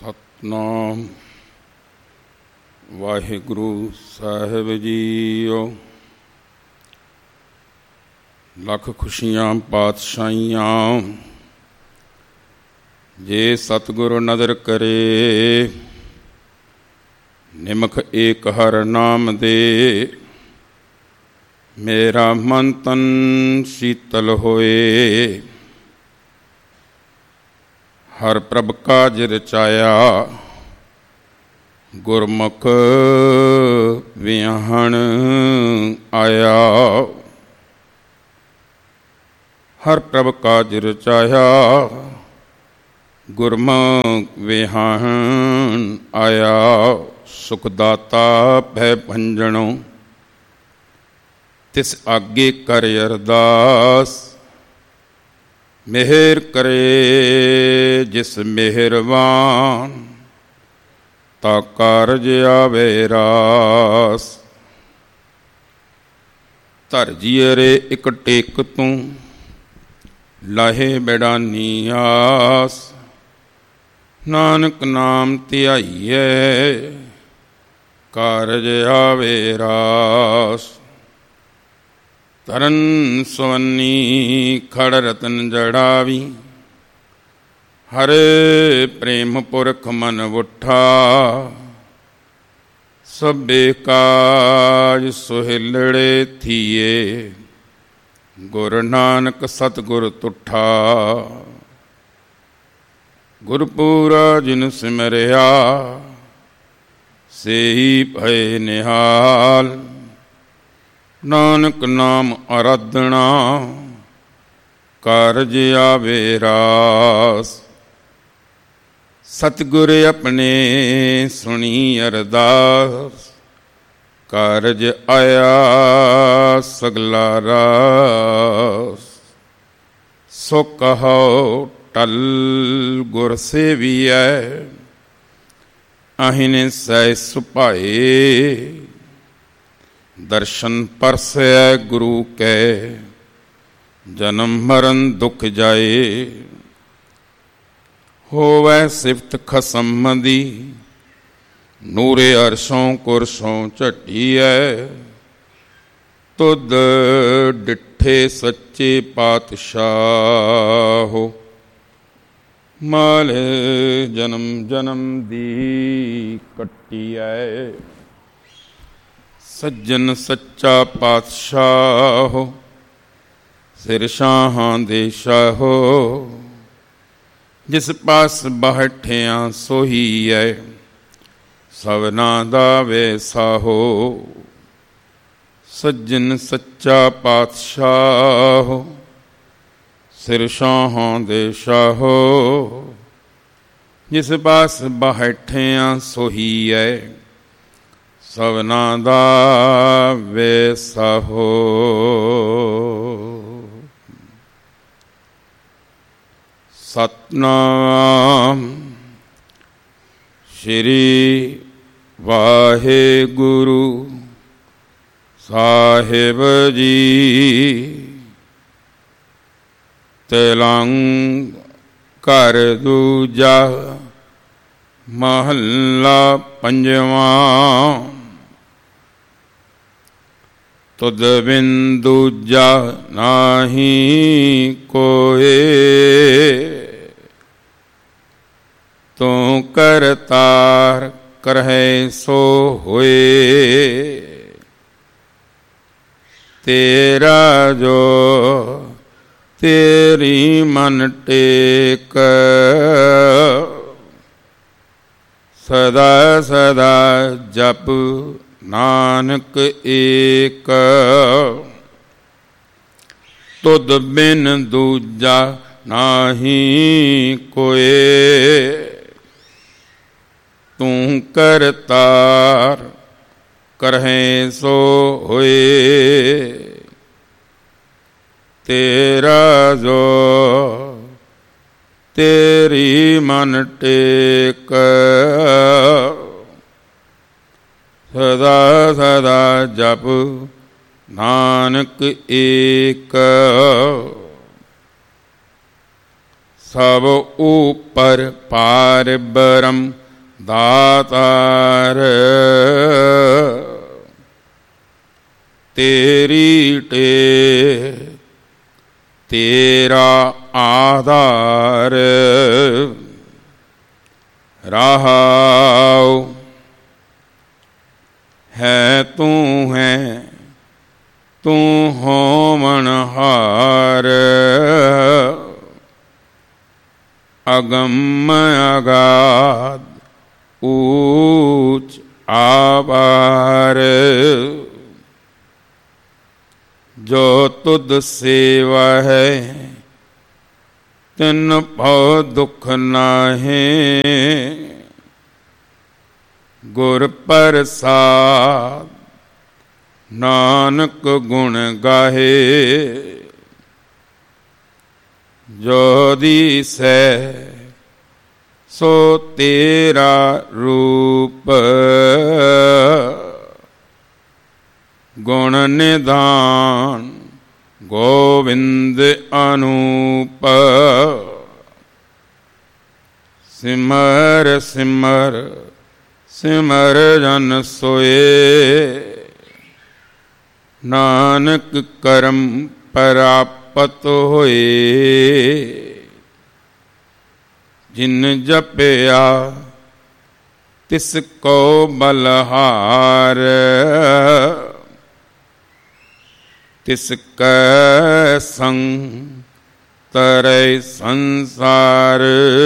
ਸਤਿਨਾਮ ਵਾਹਿਗੁਰੂ ਸਾਹਿਬ JIO. Lakh ਖੁਸ਼ੀਆਂ ਪਾਤਸ਼ਾਹੀਆਂ ਜੇ ਸਤਿਗੁਰੂ ਨਦਰ ਕਰੇ। ਨਿਮਖ ਏਕ ਹਰ ਨਾਮ ਦੇ ਮੇਰਾ ਮਨ ਤਨ ਸ਼ੀਤਲ ਹੋਏ। ਹਰ ਪ੍ਰਭ ਕਾਜ ਰਚਾਇਆ ਗੁਰਮੁਖ ਵਿਆਹਣ ਆਇਆ। ਹਰ ਪ੍ਰਭ ਕਾਜ ਰਚਾਇਆ ਗੁਰਮੁਖ ਵਿਆਹਣ ਆਇਆ। ਸੁਖ ਦਾਤਾ ਭੈ ਭੰਜਨੋ ਤਿਸ ਆਗੇ ਕਰ ਅਰਦਾਸ। ਮਿਹਰ ਕਰੇ ਜਿਸ ਮਿਹਰਬਾਨ ਤਾ ਕਾਰਜ ਆਵੇ ਰਾਸ। ਧਰ ਜੀਅਰੇ ਇਕ ਟੇਕ ਤੂੰ ਲਾਹੇ ਬੇੜਾਨੀ ਆਸ। ਨਾਨਕ ਨਾਮ ਧਿਆਈਐ ਕਾਰਜ ਆਵੇ ਰਾਸ। ਤਰਨ ਸੁਵੰਨੀ ਖੜ ਰਤਨ ਜੜਾਵੀ ਹਰੇ ਪ੍ਰੇਮ ਪੁਰਖ ਮਨ ਉੱਠਾ। ਸਭੇ ਕਾਜ ਸੁਹਿਲੜੇ ਥੀਏ ਗੁਰ ਨਾਨਕ ਸਤਿਗੁਰ ਤੁਠਾ। ਗੁਰਪੂਰਾ ਜਿਨ ਸਿਮਰਿਆ ਸੇਈ ਭਏ ਨਿਹਾਲ। ਨਾਨਕ ਨਾਮ ਅਰਾਧਨਾ ਕਾਰਜ ਆਵੇ ਰਾਸ। ਸਤਿਗੁਰ ਆਪਣੇ ਸੁਣੀ ਅਰਦਾਸ ਕਾਰਜ ਆਇਆ ਸਗਲਾ ਰਾਸ। ਸੋ ਕਹੋ ਟਲ ਗੁਰ ਸੇਵੀਐ ਅਹਿਨ ਸੈ ਸੁਭਾਏ। ਦਰਸ਼ਨ ਪਰਸੈ ਗੁਰੂ ਕੈ ਜਨਮ ਮਰਨ ਦੁਖ ਜਾਏ। ਹੋਵੈ ਸਿਫਤ ਖਸਮ ਦੀ ਨੂਰੇ ਅਰਸ਼ੋਂ ਕੁਰਸੋਂ ਝਟੀਐ। ਤੁਧ ਡਿਠੇ ਸੱਚੇ ਪਾਤਸ਼ਾਹੋ ਮਾਲ ਜਨਮ ਜਨਮ ਦੀ ਕੱਟੀਐ। ਸੱਜਣ ਸੱਚਾ ਪਾਤਸ਼ਾਹੋ ਸਿਰ ਸ਼ਾਹਾਂ ਦੇ ਸ਼ਾਹੋ। ਜਿਸ ਪਾਸ ਬੈਠਿਆ ਸੋਹੀ ਐ ਸਭਨਾਂ ਦਾ ਵੇਸਾਹੋ। ਸੱਜਣ ਸੱਚਾ ਪਾਤਸ਼ਾਹੋ ਸਿਰ ਸ਼ਾਹਾਂ ਦੇ ਸ਼ਾਹੋ। ਜਿਸ ਪਾਸ ਬੈਠਿਆ ਸੋਹੀ ਐ ਸਭਨਾਂ ਦਾ ਵੇਸਾਹੋ। ਸਤਿਨਾਮ ਸ੍ਰੀ ਵਾਹਿਗੁਰੂ ਸਾਹਿਬ ਜੀ। ਤੇਲੰਗ ਘਰ ਦੂਜਾ ਮਹੱਲਾ ਪੰਜਵਾਂ। ਤੁਧ ਬਿਨ ਦੂਜਾ ਨਾਹੀ ਕੋਇ। ਤੂੰ ਕਰਤਾਰ ਕਰਹਿ ਸੋ ਹੋਏ। ਤੇਰਾ ਜੋ ਤੇਰੀ ਮਨ ਟੇਕ। ਸਦਾ ਸਦਾ ਜਪ ਨਾਨਕ ਏਕ। ਤੁਧ ਬਿਨ ਦੂਜਾ ਨਾਹੀ ਕੋਇ। ਤੂੰ ਕਰਤਾਰ ਕਰਹਿ ਸੋ ਹੋਏ। ਤੇਰਾ ਜੋ ਤੇਰੀ ਮਨ ਟੇਕ। ਸਦਾ ਸਦਾ ਜਪ ਨਾਨਕ ਏਕ। सब ऊपर पार ब्रह्म दातार। तेरी टेक तेरा आधार। रहाओ है तू होमनहार। अगम अगाध ऊंच आभार। जो तुद सेवा है तिन भव दुख नाहे। गुर प्रसाद नानक गुण गाहे। जो दिसै सो तेरा रूप। गुण निधान गोविंद अनूप। सिमर सिमर सिमर जन सोए। नानक करम प्राप्त होए। जिन जपया तिसको बलहार। तिसकै संग तरै संसार।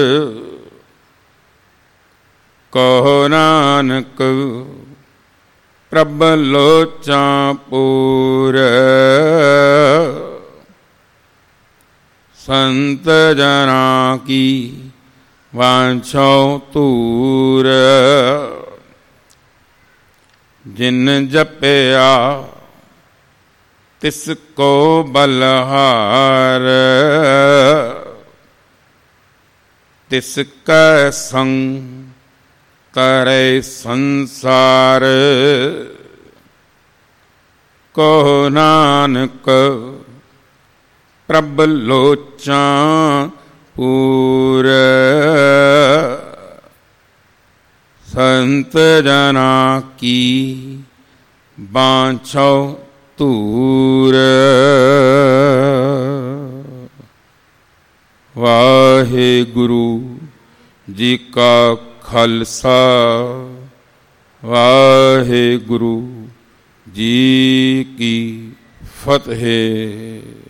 कहो नानक प्रभ लोचा पूर। संत जना की वांछो तूर। जिन जपया तिसको बलहार। तिसका संग तरै संसार। कहो नानक प्रभ लोचा पूर। संत जना की बांछो तूर। वाहेगुरु जी का खालसा वाहेगुरु जी की फतेह।